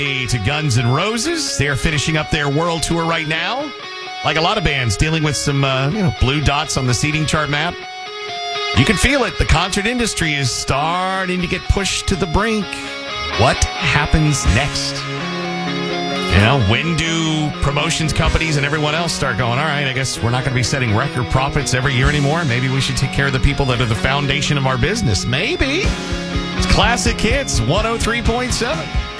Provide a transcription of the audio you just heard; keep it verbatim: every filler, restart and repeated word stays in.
to Guns N' Roses. They're finishing up their world tour right now. Like a lot of bands dealing with some uh, you know, blue dots on the seating chart map. You can feel it. The concert industry is starting to get pushed to the brink. What happens next? You know, when do promotions companies and everyone else start going, all right, I guess we're not going to be setting record profits every year anymore. Maybe we should take care of the people that are the foundation of our business. Maybe. It's Classic Hits one oh three point seven.